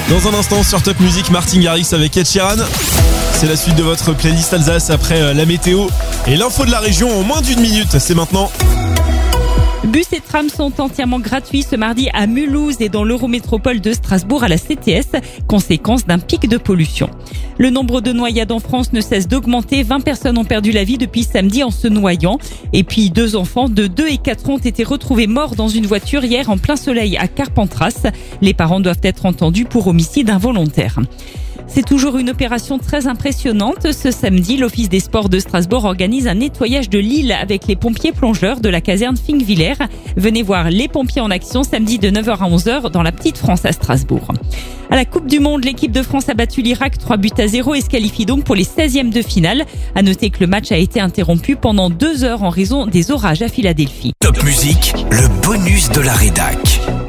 Dans un instant sur Top Music, Martin Garrix avec Ed Sheeran. C'est la suite de votre playlist Alsace après la météo et l'info de la région en moins d'une minute. C'est maintenant. Bus et trams sont entièrement gratuits ce mardi à Mulhouse et dans l'Eurométropole de Strasbourg à la CTS, conséquence d'un pic de pollution. Le nombre de noyades en France ne cesse d'augmenter. 20 personnes ont perdu la vie depuis samedi en se noyant. Et puis 2 enfants de 2 et 4 ans ont été retrouvés morts dans une voiture hier en plein soleil à Carpentras. Les parents doivent être entendus pour homicide involontaire. C'est toujours une opération très impressionnante. Ce samedi, l'Office des sports de Strasbourg organise un nettoyage de l'île avec les pompiers plongeurs de la caserne Finkviller. Venez voir les pompiers en action samedi de 9h à 11h dans la Petite France à Strasbourg. À la Coupe du Monde, l'équipe de France a battu l'Irak 3-0 et se qualifie donc pour les 16e de finale. À noter que le match a été interrompu pendant 2 heures en raison des orages à Philadelphie. Top Music, le bonus de la rédac.